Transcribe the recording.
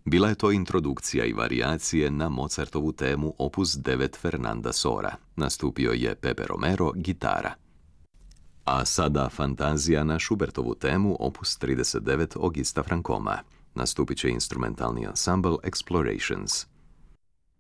Bila je to introdukcija i varijacije na Mozartovu temu opus 9 Fernanda Sora. Nastupio je Pepe Romero, gitara. A sada fantazija na Schubertovu temu opus 39 Augusta Francoma. Nastupit će instrumentalni ansambl Explorations.